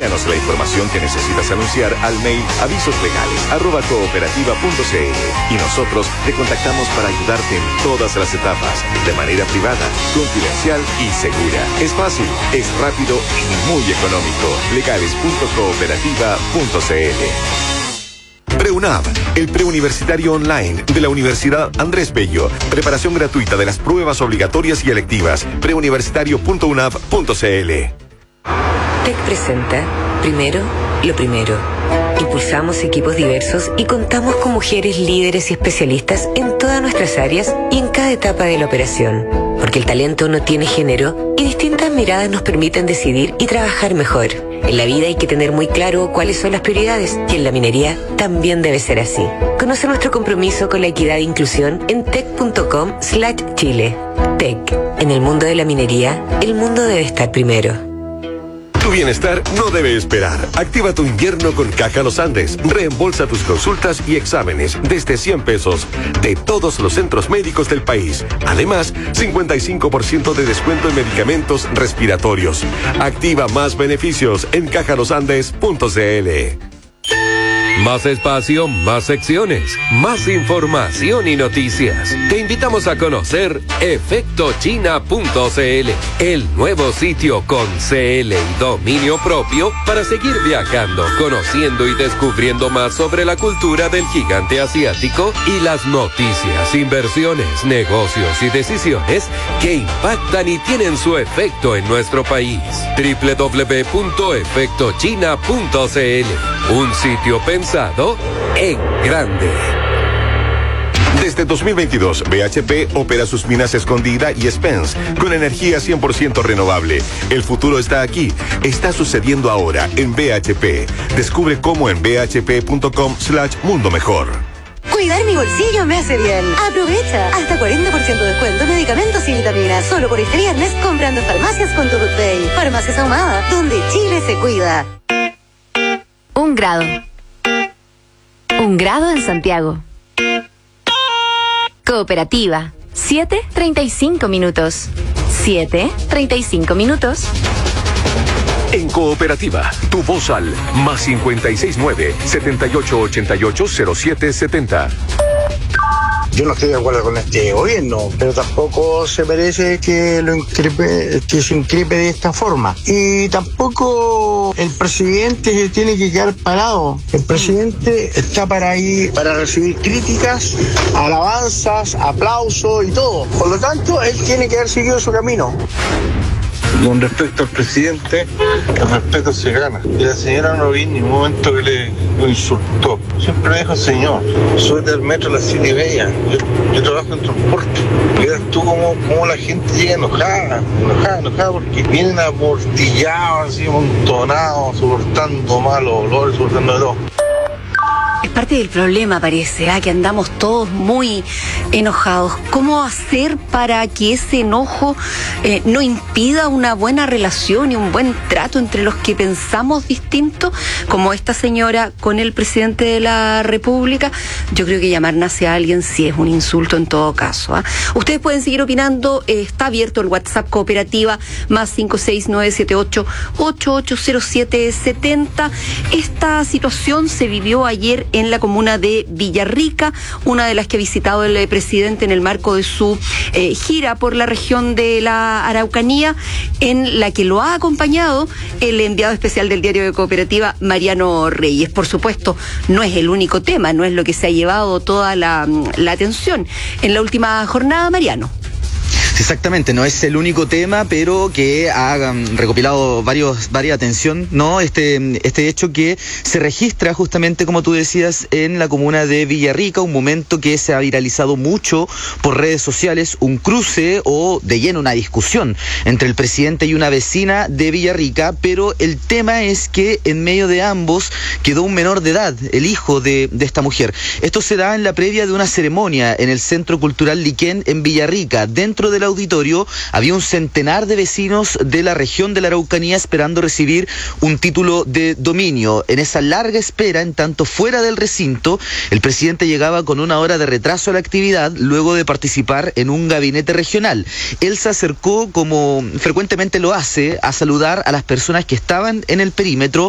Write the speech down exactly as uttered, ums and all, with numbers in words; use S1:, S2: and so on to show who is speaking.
S1: Envíanos la información que necesitas anunciar al mail avisoslegales arroba cooperativa punto c l y nosotros te contactamos para ayudarte en todas las etapas, de manera privada, confidencial y segura. Es fácil, es rápido y muy económico. legales punto cooperativa punto c l. PreUNAV, el preuniversitario online de la Universidad Andrés Bello. Preparación gratuita de las pruebas obligatorias y electivas. preuniversitario punto unav punto c l.
S2: T E C presenta, primero, lo primero. Impulsamos equipos diversos y contamos con mujeres líderes y especialistas en todas nuestras áreas y en cada etapa de la operación. Porque el talento no tiene género y distintas miradas nos permiten decidir y trabajar mejor. En la vida hay que tener muy claro cuáles son las prioridades y en la minería también debe ser así. Conoce nuestro compromiso con la equidad e inclusión en tec punto com slash chile. T E C. En el mundo de la minería, el mundo debe estar primero.
S1: Tu bienestar no debe esperar. Activa tu invierno con Caja Los Andes. Reembolsa tus consultas y exámenes desde cien pesos de todos los centros médicos del país. Además, cincuenta y cinco por ciento de descuento en medicamentos respiratorios. Activa más beneficios en caja los andes punto c l.
S3: Más espacio, más secciones, más información y noticias. Te invitamos a conocer efecto china punto c l, el nuevo sitio con C L y dominio propio para seguir viajando, conociendo y descubriendo más sobre la cultura del gigante asiático y las noticias, inversiones, negocios y decisiones que impactan y tienen su efecto en nuestro país. doble u doble u doble u punto efecto china punto c l, un sitio pensado en grande.
S1: Desde dos mil veintidós, B H P opera sus minas Escondida y Spence con energía cien por ciento renovable. El futuro está aquí. Está sucediendo ahora en B H P. Descubre cómo en b h p punto com slash mundo mejor.
S4: Cuidar mi bolsillo me hace bien. Aprovecha. Hasta cuarenta por ciento de descuento en medicamentos y vitaminas. Solo por este viernes comprando en farmacias con tu Good Day. Farmacias Ahumada, donde Chile se cuida.
S5: Un grado. Un grado en Santiago. Cooperativa. siete treinta y cinco minutos. siete treinta y cinco minutos.
S1: En Cooperativa, tu voz al más cincuenta y seis nueve, setenta y ocho ochenta y ocho cero siete setenta.
S6: Yo no estoy de acuerdo con este gobierno, pero tampoco se merece que lo increpe, que se increpe de esta forma. Y tampoco el presidente tiene que quedar parado. El presidente está para ahí, para recibir críticas, alabanzas, aplausos y todo. Por lo tanto, él tiene que haber seguido su camino.
S7: Con respecto al presidente, el respeto se gana. Y la señora no vi en ningún momento que le lo insultó. Siempre me dijo, señor, súbete al metro a las siete y media. Yo, yo trabajo en transporte. Verás tú cómo, cómo la gente llega enojada, enojada, enojada, porque vienen aportillados, así, amontonados, soportando malos olores, soportando de todo.
S8: Es parte del problema, parece, ¿eh? Que andamos todos muy enojados. ¿Cómo hacer para que ese enojo eh, no impida una buena relación y un buen trato entre los que pensamos distinto, como esta señora con el presidente de la República? Yo creo que llamar nazi a alguien sí es un insulto en todo caso, ¿eh? Ustedes pueden seguir opinando, eh, está abierto el WhatsApp Cooperativa, más cinco seis nueve siete ocho ocho ocho cero siete setenta. Esta situación se vivió ayer en la comuna de Villarrica, una de las que ha visitado el presidente en el marco de su eh, gira por la región de la Araucanía, en la que lo ha acompañado el enviado especial del diario de Cooperativa, Mariano Reyes. Por supuesto, no es el único tema, no es lo que se ha llevado toda la, la atención en la última jornada, Mariano.
S9: Exactamente, no es el único tema, pero que ha um, recopilado varios, varias atención, ¿no? Este, este hecho que se registra justamente, como tú decías, en la comuna de Villarrica, un momento que se ha viralizado mucho por redes sociales, un cruce o de lleno una discusión entre el presidente y una vecina de Villarrica, pero el tema es que en medio de ambos quedó un menor de edad, el hijo de, de esta mujer. Esto se da en la previa de una ceremonia en el Centro Cultural Liquén en Villarrica. Dentro del auditorio había un centenar de vecinos de la región de la Araucanía esperando recibir un título de dominio. En esa larga espera, en tanto fuera del recinto, el presidente llegaba con una hora de retraso a la actividad luego de participar en un gabinete regional. Él se acercó, como frecuentemente lo hace, a saludar a las personas que estaban en el perímetro,